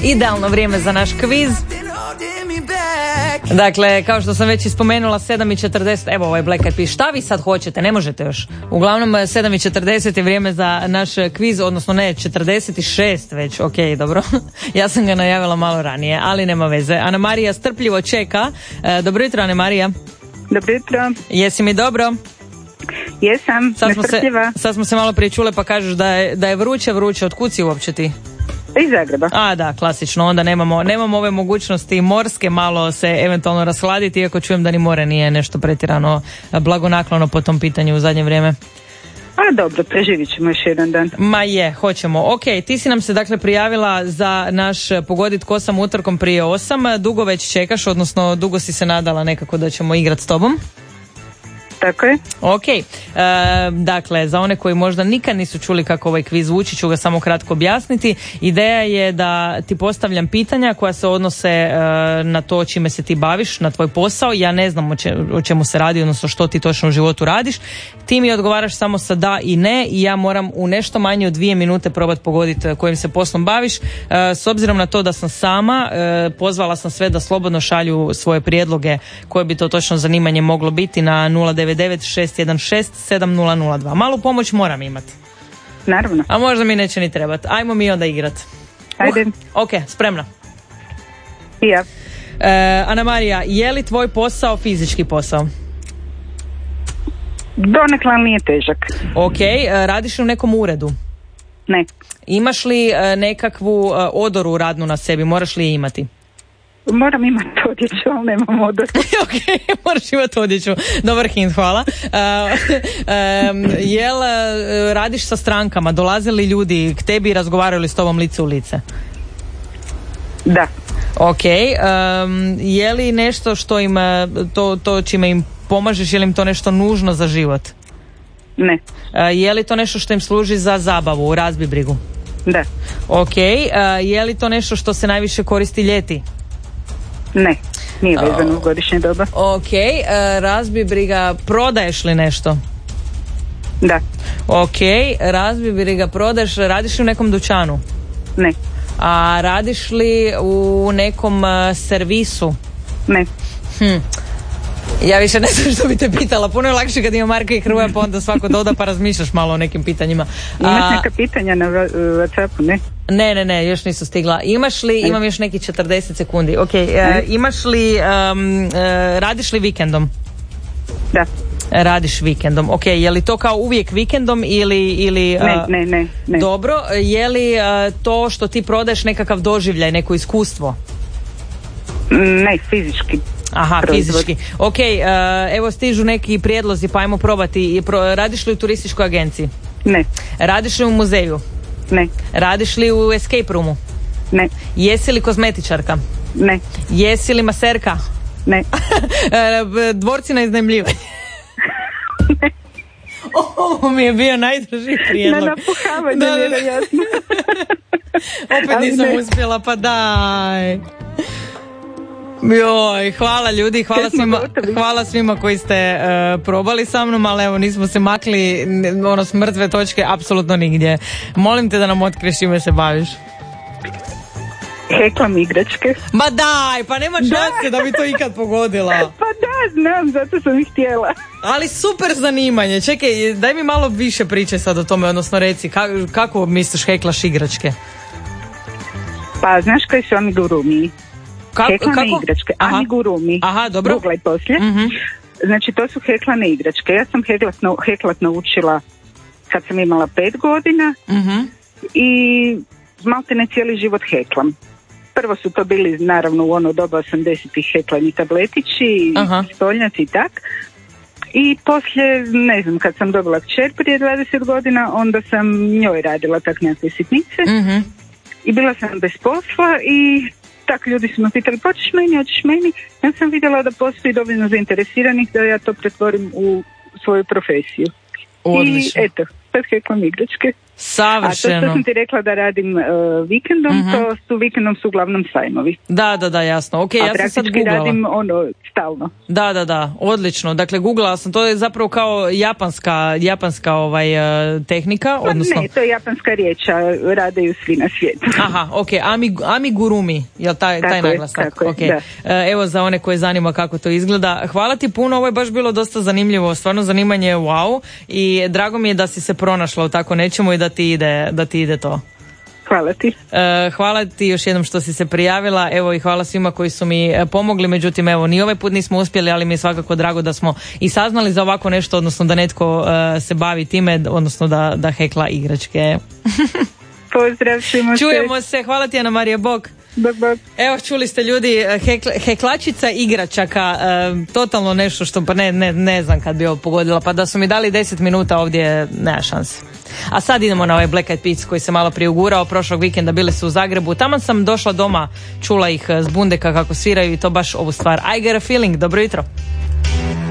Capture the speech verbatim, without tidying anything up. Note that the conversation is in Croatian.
Idealno vrijeme za naš kviz. Dakle, kao što sam već ispomenula, sedam i četrdeset, evo ovaj Black Eyed Peas, šta vi sad hoćete, ne možete još. Uglavnom, sedam i četrdeset je vrijeme za naš kviz, odnosno ne, četrdeset šest već, ok, dobro. Ja sam ga najavila malo ranije, ali nema veze. Ana Marija strpljivo čeka. E, dobro jutro, Ana Marija. Dobro jutro. Jesi mi dobro? Jesam, sad smo, se, nestrpljiva. sad smo se malo prije čule pa kažeš da je, da je vruće, vruće, od kud si uopće ti? Iz Zagreba. A da, klasično, onda nemamo, nemamo ove mogućnosti morske malo se eventualno rashladiti, iako čujem da ni more nije nešto pretjerano blagonaklono po tom pitanju u zadnje vrijeme. A dobro, preživit ćemo još jedan dan. Ma je, hoćemo. Ok, ti si nam se dakle prijavila za naš Pogodit ko sam utorkom prije osam. Dugo već čekaš, odnosno dugo si se nadala nekako da ćemo igrati s tobom. Tako je. Ok, e, dakle, za one koji možda nikad nisu čuli kako ovaj kviz zvuči, ću ga samo kratko objasniti. Ideja je da ti postavljam pitanja koja se odnose e, na to čime se ti baviš, na tvoj posao. Ja ne znam o, če, o čemu se radi, odnosno što ti točno u životu radiš. Ti mi odgovaraš samo sa da i ne i ja moram u nešto manje od dvije minute probati pogoditi kojim se poslom baviš. E, s obzirom na to da sam sama, e, pozvala sam sve da slobodno šalju svoje prijedloge koje bi to točno zanimanje moglo biti na nula devet devet šest jedan šest sedam nula nula dva. Malu pomoć moram imati. Naravno. A možda mi neće ni trebati. Ajmo mi onda igrat. Ajde. Uh, ok, spremna. I ja. E, Ana Marija, je li tvoj posao fizički posao? Donekle nije težak. Ok, e, radiš li u nekom uredu? Ne. Imaš li e, nekakvu e, odoru radnu na sebi? Moraš li je imati? Moram imati odjeću, ali nemam odor. Ok, moraš imati odjeću. Dobar hint, hvala. Uh, um, jel uh, radiš sa strankama? Dolaze li ljudi k tebi i razgovaraju li s tobom lice u lice? Da. Ok. Um, je li nešto što im, to, to čime im pomažeš, je li im to nešto nužno za život? Ne. Uh, je li to nešto što im služi za zabavu, razbi brigu? Da. Ok. Uh, je li to nešto što se najviše koristi ljeti? Ne, nije vezano u godišnje doba. Ok, uh, razbi briga, prodaješ li nešto? Da. Ok, razbi briga, prodaješ, radiš li u nekom dućanu? Ne. A radiš li u nekom uh, servisu? Ne. Hm. Ja više ne znam što bi te pitala, puno je lakše kad ima Marka i Hrvoja pa onda svako doda pa razmišljaš malo o nekim pitanjima. Imaš neka pitanja na WhatsAppu, ne? Ne, ne, ne, još nisu stigla. Imaš li, imam još neki četrdeset sekundi, ok, uh, imaš li, um, uh, radiš li vikendom? Da. Radiš vikendom, ok, je li to kao uvijek vikendom ili... ili uh, ne, ne, ne, ne. Dobro, je li uh, to što ti prodaješ nekakav doživljaj, neko iskustvo? Ne, fizički. Aha, proizvod. Fizički. Ok, uh, evo stižu neki prijedlozi pa ajmo probati. Pro, radiš li u turističkoj agenciji? Ne. Radiš li u muzeju? Ne. Radiš li u escape roomu? Ne. Jesi li kozmetičarka? Ne. Jesi li maserka? Ne. Dvorci na iznajmljivanje? Ne. Ovo mi je bio najdraži prijedlog. Na napuhavanje, vjerojatno. Opet nisam uspjela, pa daj. Joj, hvala ljudi, hvala svima, hvala svima koji ste uh, probali sa mnom, ali evo nismo se makli ono s mrtve točke apsolutno nigdje. Molim te da nam otkriješ čime se baviš. Heklam igračke. Ma daj, pa nema šanse da bi to ikad pogodila. Pa da, znam, zato sam ih htjela. Ali super zanimanje. Čekaj, daj mi malo više priče sad o tome, odnosno reci, kako, kako misliš heklaš igračke? Pa znaš koji su amigurumi? Kako, heklane kako? igračke, Aha. amigurumi. Aha, dobro. Googlaj poslije. Mm-hmm. Znači, to su heklane igračke. Ja sam heklat, heklat naučila kad sam imala pet godina mm-hmm. i malte ne cijeli život heklam. Prvo su to bili, naravno, u ono doba osamdesetih heklani tabletići, Aha. stolnjaci i tak. I poslije, ne znam, kad sam dobila kćer prije dvadeset godina, onda sam njoj radila tak nekakve sitnice. Mm-hmm. I bila sam bez posla i tak ljudi su me pitali, pa ćeš meni, hoćeš meni. Ja sam vidjela da postoji dovoljno zainteresiranih da ja to pretvorim u svoju profesiju. Odlično. I eto, sad heklam igračke. Savršeno. A to što sam ti rekla da radim uh, vikendom, uh-huh. to su vikendom su uglavnom sajmovi. Da, da, da, jasno. Okay, a ja sam sad googlala. radim ono stalno. Da, da, da, odlično. Dakle, googlala sam, to je zapravo kao japanska, japanska ovaj, uh, tehnika, pa odnosno... Ne, to je japanska riječ, a rade ju svi na svijetu. Aha, ok, Ami, amigurumi, jel taj, taj tako naglasak? Je, tako okay. je, da. Evo za one koje zanima kako to izgleda. Hvala ti puno, ovo je baš bilo dosta zanimljivo, stvarno zanimanje wow i drago mi je da si se pronašla u tako nečemu i da ti ide, da ti ide to. Hvala ti. Hvala ti još jednom što si se prijavila, evo i hvala svima koji su mi pomogli, međutim evo ni ovaj put nismo uspjeli, ali mi je svakako drago da smo i saznali za ovako nešto, odnosno da netko uh, se bavi time, odnosno da, da hekla igračke. Pozdrav, svima. Čujemo se, hvala ti Ana Marija, bok. Bok, bok. Evo čuli ste ljudi, hekla, heklačica igračaka, uh, totalno nešto što pa ne, ne, ne znam kad bi ovo pogodila, pa da su mi dali deset minuta ovdje, nema šanse. A sad idemo na ovaj Black Eyed Peas koji se malo prije ugurao, prošlog vikenda bili su u Zagrebu, tamo sam došla doma, čula ih s bundeka kako sviraju i to baš ovu stvar I Got a Feeling. Dobro jutro.